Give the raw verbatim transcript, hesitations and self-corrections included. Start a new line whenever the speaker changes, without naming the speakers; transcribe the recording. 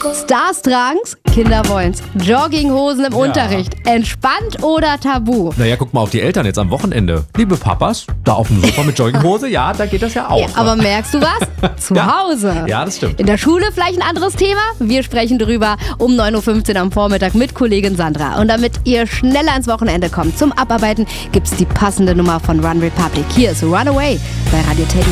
Stars tragen's, Kinder wollen's. Jogginghosen im
Ja.
Unterricht. Entspannt oder tabu?
Naja, guck mal auf die Eltern jetzt am Wochenende. Liebe Papas, da auf dem Sofa mit Jogginghose, ja, da geht das ja auch.
Ja, aber merkst du was? Zu
Ja.
Hause.
Ja, das stimmt.
In der Schule vielleicht ein anderes Thema? Wir sprechen drüber um neun Uhr fünfzehn am Vormittag mit Kollegin Sandra. Und damit ihr schneller ins Wochenende kommt zum Abarbeiten, gibt's die passende Nummer von Run Republic. Hier ist Runaway bei Radio Teddy.